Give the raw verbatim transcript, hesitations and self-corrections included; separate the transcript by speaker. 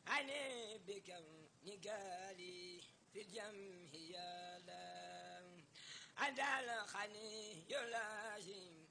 Speaker 1: أني بكم نقالي في الجمع يا لا أنت الخني يلازم